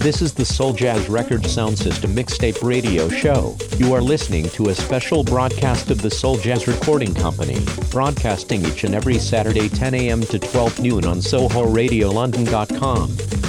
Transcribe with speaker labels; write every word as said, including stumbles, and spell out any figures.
Speaker 1: This is the Soul Jazz Record Sound System Mixtape Radio Show. You are listening to a special broadcast of the Soul Jazz Recording Company, broadcasting each and every Saturday ten a.m. to twelve noon on Soho Radio London dot com.